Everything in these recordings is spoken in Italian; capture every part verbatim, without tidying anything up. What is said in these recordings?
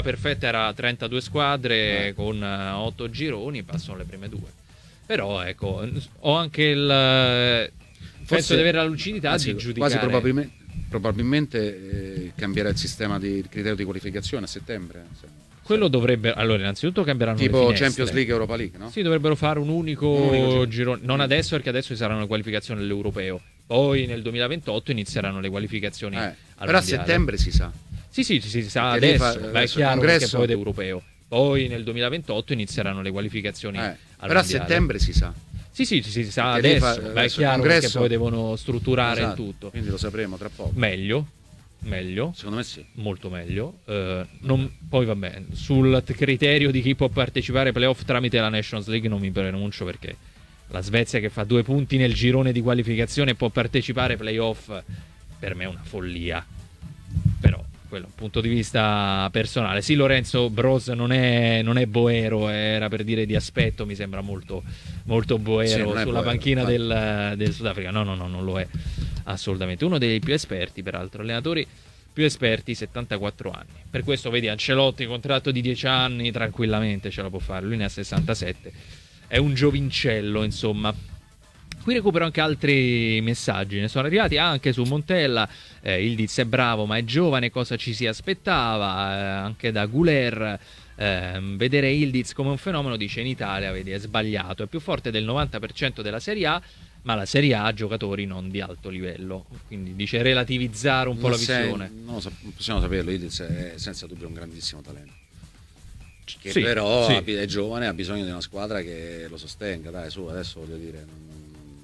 perfetta era trentadue squadre eh. con otto gironi, passano le prime due. Però ecco, ho anche il Forse, penso di avere la lucidità anzi, di giudicare. Quasi probabilmente, probabilmente eh, cambierà il sistema di il criterio di qualificazione a settembre. Se, Quello dovrebbe, allora innanzitutto cambieranno tipo le finestre. Champions League, Europa League, no? Sì, dovrebbero fare un unico, un unico girone, non adesso perché adesso ci saranno le qualificazioni all'europeo. Poi nel duemilaventotto inizieranno le qualificazioni eh, al però a mondiale. settembre si sa. Sì, sì, sì, si sa Perché lì adesso, fa- ma è adesso il chiaro congresso- perché poi è europeo. Poi nel duemilaventotto inizieranno le qualificazioni Eh, al però a mondiale. settembre si sa. Sì, sì, sì, si sa Perché lì adesso, fa- ma è adesso il chiaro congresso- perché poi devono strutturare Esatto, il tutto. quindi lo sapremo tra poco. Meglio, meglio. Secondo me sì. Molto meglio. Eh, non- poi vabbè, sul t- criterio di chi può partecipare ai playoff tramite la Nations League non mi pronuncio, perché la Svezia che fa due punti nel girone di qualificazione e può partecipare ai playoff, per me è una follia. Però quello è un punto di vista personale. Sì, Lorenzo Broz non è, non è boero, era per dire di aspetto, mi sembra molto, molto Sì, boero non è sulla boero, panchina infatti. del, del Sudafrica. No, no, no, non lo è assolutamente. Uno dei più esperti, peraltro, allenatori più esperti, settantaquattro anni. Per questo vedi Ancelotti, contratto di dieci anni, tranquillamente ce la può fare. Lui ne ha sessantasette. È un giovincello, insomma. Qui recupero anche altri messaggi, ne sono arrivati anche su Montella. eh, Ildiz è bravo ma è giovane, cosa ci si aspettava? Eh, anche da Guler. Eh, vedere Ildiz come un fenomeno, dice, in Italia, vedi, è sbagliato, è più forte del novanta per cento della Serie A, ma la Serie A ha giocatori non di alto livello, quindi dice relativizzare un po' Non la sei- visione. non lo sa- non possiamo saperlo, Ildiz è senza dubbio un grandissimo talento. Che Sì, però sì. ha- è giovane, ha bisogno di una squadra che lo sostenga, dai, su, adesso voglio dire. non-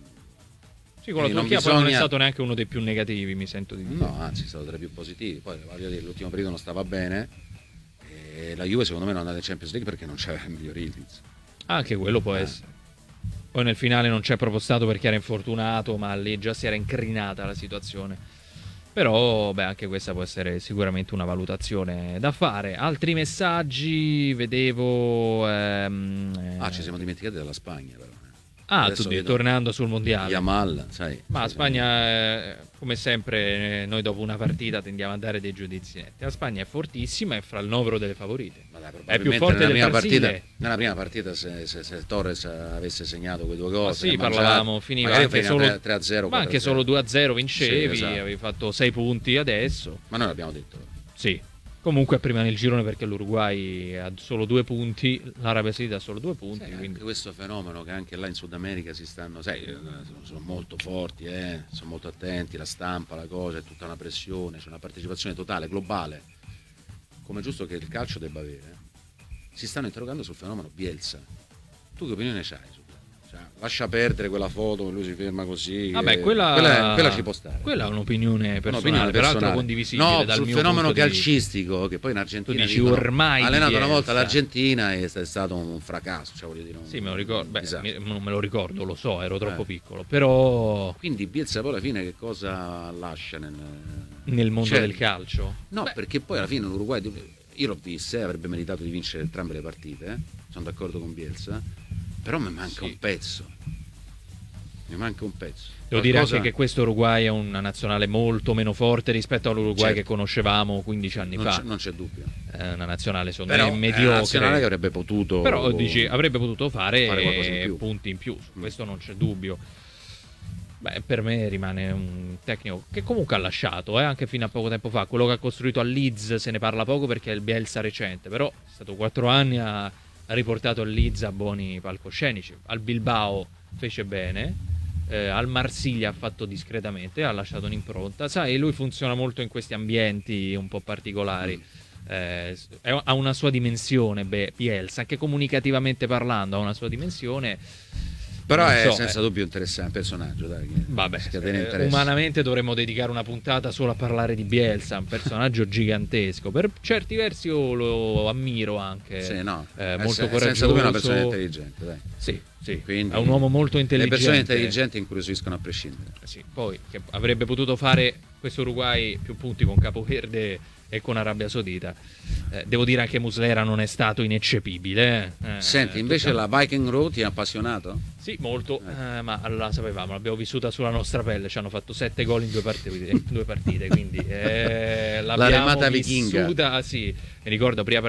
Sì, con la quindi non Turchia poi non è bisogna- stato neanche uno dei più negativi, mi sento di dire. No, anzi, è stato tra i più positivi. Poi voglio dire, l'ultimo periodo non stava bene. E la Juve secondo me non è andata in Champions League perché non c'era il miglior Ildiz. Anche quello può Eh. essere. Poi nel finale non c'è proprio stato perché era infortunato, ma lì già si era incrinata la situazione. Però, beh, anche questa può essere sicuramente una valutazione da fare. Altri messaggi, vedevo... ehm, eh, Ah, ci siamo dimenticati della Spagna, però. eh. Ah, Adesso tu dici, vedo tornando sul mondiale. Yamal, sai. Ma la sì, Spagna, eh, come sempre, eh, noi dopo una partita tendiamo a dare dei giudizi netti. La Spagna è fortissima, è fra il novero delle favorite. Ma dai, È più probabilmente forte nella del prima Brasile. partita, nella prima partita se, se, se Torres avesse segnato quei due gol, Ma se sì, ne mangiava, parlavamo, finiva magari anche finiva solo tre a zero, ma anche quattro a zero. solo due a zero vincevi, Sì, esatto. avevi fatto sei punti adesso. Ma noi l'abbiamo detto. Sì. Comunque prima nel girone perché l'Uruguay ha solo due punti, l'Arabia Saudita ha solo due punti, Sai, quindi anche questo fenomeno che anche là in Sud America si stanno, sai, eh, sono, sono molto forti, eh, sono molto attenti, la stampa, la cosa, è tutta una pressione, c'è una partecipazione totale, globale, come è giusto che il calcio debba avere. Si stanno interrogando sul fenomeno Bielsa. Tu che opinione c'hai su? Cioè, lascia perdere quella foto che lui si ferma così. vabbè, che- quella, quella, quella ci può stare. Quella è un'opinione personale, Un'opinione peraltro personale. condivisibile No, dal sul mio fenomeno punto di vista. calcistico, che poi in Argentina Tu dici dicono, ormai ha allenato una volta Bielsa. l'Argentina e è stato un fracasso, cioè voglio dire, un- Sì, me lo ricordo, un beh, disastro. mi- non me lo ricordo, lo so, ero troppo Eh. piccolo, però Quindi Bielsa poi alla fine che cosa lascia nel, nel mondo Cioè, del calcio. No, Beh, perché poi alla fine l'Uruguay, io l'ho vista, eh, avrebbe meritato di vincere entrambe le partite, eh, sono d'accordo con Bielsa, però mi manca Sì. un pezzo. Mi manca un pezzo. Devo dire Qualcosa- anche che questo Uruguay è una nazionale molto meno forte rispetto all'Uruguay Certo. che conoscevamo quindici anni non, fa. c'è, non c'è dubbio. È una nazionale secondo Però me è una mediocre. nazionale che avrebbe potuto Però dici, avrebbe potuto fare, fare qualcosa in più. punti in più, su Mm. questo non c'è dubbio. Beh, per me rimane un tecnico che comunque ha lasciato, eh, anche fino a poco tempo fa. Quello che ha costruito a Leeds se ne parla poco perché è il Bielsa recente, però è stato quattro anni, ha, ha riportato il Leeds a buoni palcoscenici. Al Bilbao fece bene, eh, al Marsiglia ha fatto discretamente, ha lasciato un'impronta. Sai, lui funziona molto in questi ambienti un po' particolari. Mm. Eh, è- ha una sua dimensione, beh, Bielsa, anche comunicativamente parlando, ha una sua dimensione. Però Non è so, senza eh. dubbio interessante, un personaggio, dai, che Vabbè, scatena eh, interesse. umanamente dovremmo dedicare una puntata solo a parlare di Bielsa, un personaggio gigantesco. Per certi versi io lo ammiro anche. Sì, no, eh, è molto se- è coraggioso. senza dubbio una persona intelligente, dai. Sì, sì. Quindi È un uomo molto Le intelligente. persone intelligenti incuriosiscono a prescindere. Sì, poi che avrebbe potuto fare questo Uruguay più punti con Capoverde e con Arabia Saudita. Eh, devo dire anche Muslera non è stato ineccepibile. eh. Eh, Senti, invece tutta- la Viking Road ti ha appassionato? Sì, molto, eh, ma la sapevamo, l'abbiamo vissuta sulla nostra pelle, ci hanno fatto sette gol in due partite, in due partite quindi eh, l'abbiamo remata vichinga. vissuta, sì, mi ricordo prima